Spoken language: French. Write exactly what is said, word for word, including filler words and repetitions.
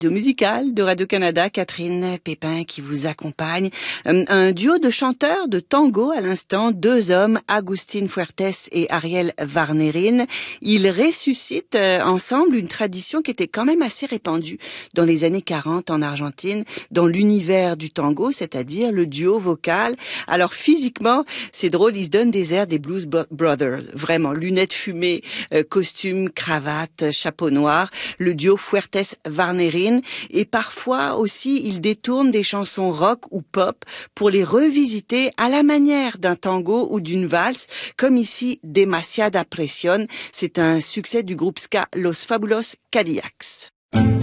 Musical de Radio-Canada, Catherine Pépin qui vous accompagne. Un duo de chanteurs de tango à l'instant, deux hommes, Agustín Fuertes et Ariel Varnerin. Ils ressuscitent ensemble une tradition qui était quand même assez répandue dans les années quarante en Argentine, dans l'univers du tango, c'est-à-dire le duo vocal. Alors physiquement, c'est drôle, ils se donnent des airs des Blues Brothers, vraiment, lunettes fumées, costumes, cravate, chapeau noir. Le duo Fuertes-Varnerin. Et parfois aussi, il détourne des chansons rock ou pop pour les revisiter à la manière d'un tango ou d'une valse, comme ici Demasiada Presión. C'est un succès du groupe ska Los Fabulosos Cadillacs.